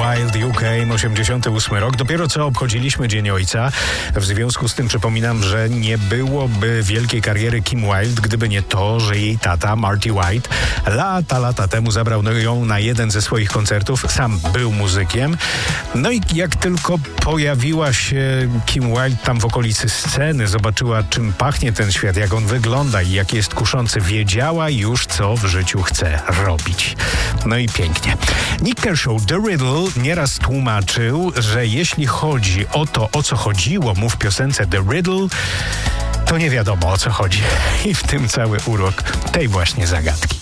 Wilde, UK, 88 rok. Dopiero co obchodziliśmy Dzień Ojca. W związku z tym przypominam, że nie byłoby wielkiej kariery Kim Wilde, gdyby nie to, że jej tata, Marty White, lata temu zabrał ją na jeden ze swoich koncertów. Sam był muzykiem. No i jak tylko pojawiła się Kim Wilde tam w okolicy sceny, zobaczyła, czym pachnie ten świat, jak on wygląda i jak jest kuszący, wiedziała już, co w życiu chce robić. No i pięknie. Nick Kershaw, The Riddle, nieraz tłumaczył, że jeśli chodzi o to, o co chodziło mu w piosence The Riddle, to nie wiadomo, o co chodzi. I w tym cały urok tej właśnie zagadki.